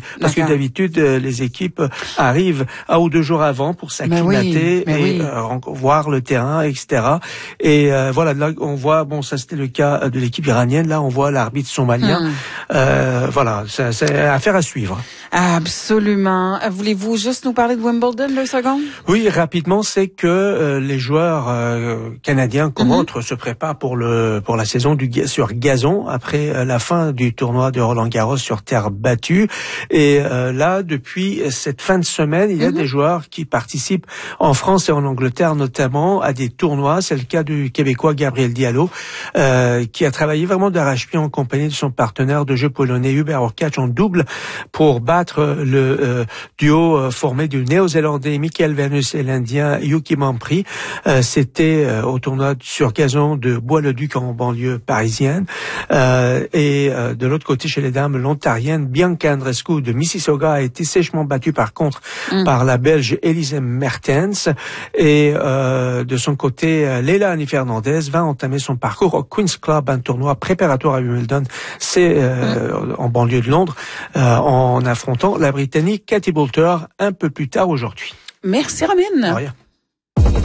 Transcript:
Parce que d'habitude, les équipes arrivent 1 ou 2 jours avant pour s'acclimater voir le terrain, etc. Et voilà, là, on voit, bon, ça c'était le cas de l'équipe iranienne. Là, on voit l'arbitre somalien. Voilà, c'est affaire à suivre. Absolument. Voulez-vous juste nous parler de Wimbledon 2 secondes? Oui, rapidement, c'est que les joueurs canadiens comme autres se préparent pour la saison sur gazon après la fin du tournoi de Roland-Garros sur terre battue. Et là, depuis cette fin de semaine, il y a des joueurs qui participent en France et en Angleterre notamment à des tournois. C'est le cas du Québécois Gabriel Diallo qui a travaillé vraiment d'arrache-pied en compagnie de son partenaire de jeu polonais Hubert Hurkacz en double pour battre le duo formé du Néo-Zélandais Michael Venus et l'Indien Yuki Mampri. C'était au tournoi sur gazon de Bois-le-Duc en banlieue parisienne. Et de l'autre côté, chez les dames, l'Ontarienne Bianca Andreescu de Mississauga a été sèchement battue par contre par la Belge Elise Mertens. Et de son côté, Leila Annie Fernandez va entamer son parcours au Queen's Club, un tournoi préparatoire à Wimbledon. C'est en banlieue de Londres, en affrontant la Britannique Katie Boulter un peu plus tard aujourd'hui. Merci Robin. Rien.